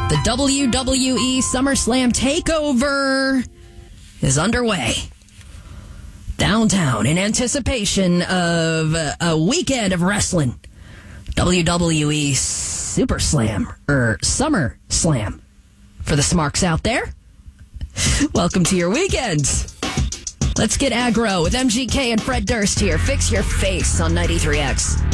The WWE SummerSlam Takeover is underway downtown in anticipation of a weekend of wrestling. WWE Super Slam, or Summer Slam, for the smarks out there. Welcome to your weekend. Let's get aggro with MGK and Fred Durst here. Fix your face on 93X.